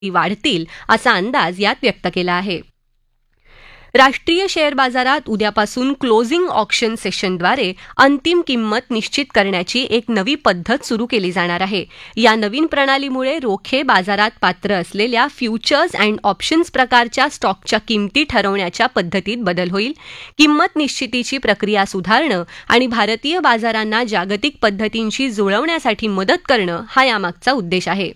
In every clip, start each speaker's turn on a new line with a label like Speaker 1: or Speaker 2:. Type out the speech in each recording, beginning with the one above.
Speaker 1: वाढतील असा अंदाज यात व्यक्त केला आहे. राष्ट्रीय शेअर बाजारात उद्यापासून क्लोजिंग ऑक्शन सेशनद्वारे अंतिम किंमत निश्चित करण्याची एक नवी पद्धत सुरू केली जाणार आहे. या नवीन प्रणालीमुळे रोखे बाजारात पात्र असलेल्या फ्युचर्स अँड ऑप्शन्स प्रकारच्या स्टॉकच्या किंमती ठरवण्याच्या पद्धतीत बदल होईल. किंमत निश्चितीची प्रक्रिया सुधारणं आणि भारतीय बाजारांना जागतिक पद्धतींशी जुळवण्यासाठी मदत करणं हा यामागचा उद्देश आहे.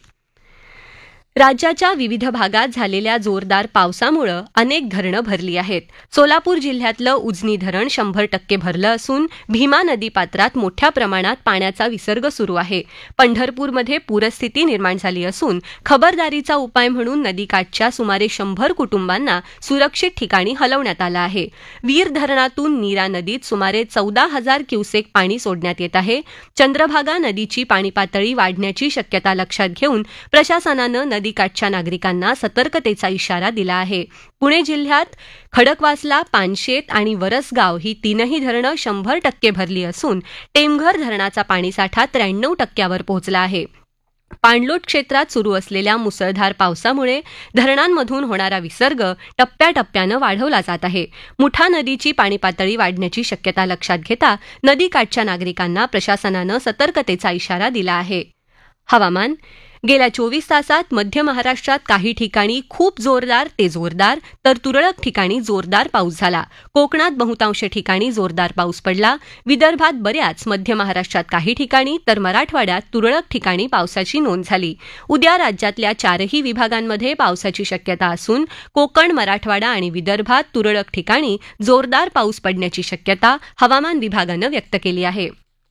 Speaker 1: राज्याच्या विविध भागात झालेल्या जोरदार पावसामुळे अनेक धरणं भरली आहेत. सोलापूर जिल्ह्यातलं उजनी धरण 100% भरलं असून भीमा नदी पात्रात मोठ्या प्रमाणात पाण्याचा विसर्ग सुरू आहे. पंढरपूरमध्ये पूरस्थिती निर्माण झाली असून खबरदारीचा उपाय म्हणून नदीकाठच्या सुमारे 100 कुटुंबांना सुरक्षित ठिकाणी हलवण्यात आलं आहे. वीर धरणातून नीरा नदीत सुमारे 14,000 क्युसेक पाणी सोडण्यात येत आहे. चंद्रभागा नदीची पाणी पातळी वाढण्याची शक्यता लक्षात घेऊन प्रशासनानं नदीकाठच्या नागरिकांना सतर्कतेचा इशारा दिला आहे. पुणे जिल्ह्यात खडकवासला, पानशेत आणि वरसगाव ही तीनही धरणं 100% भरली असून टेमघर धरणाचा पाणीसाठा 93% पोहोचला आहे. पाणलोट क्षेत्रात सुरू असलेल्या मुसळधार पावसामुळे धरणांमधून होणारा विसर्ग टप्प्याटप्प्यानं वाढवला जात आहे. मुठा नदीची पाणी पातळी वाढण्याची शक्यता लक्षात घेता नदीकाठच्या नागरिकांना प्रशासनानं सतर्कतेचा इशारा दिला आहे. हवामान. गेल्या 24 तासात मध्य महाराष्ट्रात काही ठिकाणी खूप जोरदार ते जोरदार तर तुरळक ठिकाणी जोरदार पाऊस झाला. कोकणात बहुतांश ठिकाणी जोरदार पाऊस पडला. विदर्भात बऱ्याच, मध्य महाराष्ट्रात काही ठिकाणी तर मराठवाड्यात तुरळक ठिकाणी पावसाची नोंद झाली. उद्या राज्यातल्या 4ही विभागांमध्ये पावसाची शक्यता असून कोकण, मराठवाडा आणि विदर्भात तुरळक ठिकाणी जोरदार पाऊस पडण्याची शक्यता हवामान विभागानं व्यक्त केली आहे.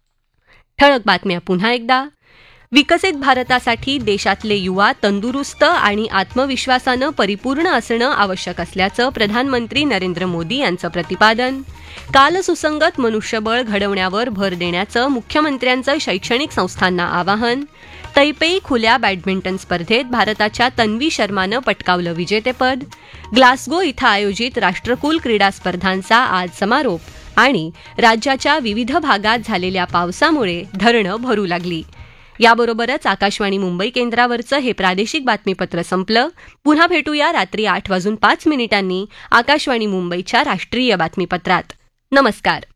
Speaker 1: ठळक बातम्या पुन्हा एकदा. विकसित भारतासाठी देशातले युवा तंदुरुस्त आणि आत्मविश्वासानं परिपूर्ण असणं आवश्यक असल्याचं प्रधानमंत्री नरेंद्र मोदी यांचं प्रतिपादन. कालसुसंगत मनुष्यबळ घडवण्यावर भर देण्याचं मुख्यमंत्र्यांचं शैक्षणिक संस्थांना आवाहन. तैपेई खुल्या बॅडमिंटन स्पर्धेत भारताच्या तन्वी शर्मानं पटकावलं विजेतेपद. ग्लासगो इथं आयोजित राष्ट्रकुल क्रीडा स्पर्धांचा आज समारोप. आणि राज्याच्या विविध भागात झालेल्या पावसामुळे धरणं भरू लागली. याबरोबरच आकाशवाणी मुंबई केंद्रावरचं हे प्रादेशिक बातमीपत्र संपलं. पुन्हा भेटूया रात्री 8:05 आकाशवाणी मुंबईच्या राष्ट्रीय बातमीपत्रात. नमस्कार.